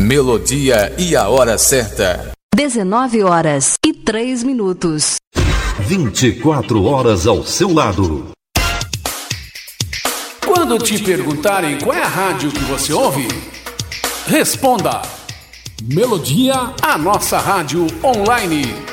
Melodia e a hora certa. 19h03. 24 horas ao seu lado. Quando te perguntarem qual é a rádio que você ouve, responda: Melodia, a nossa rádio online.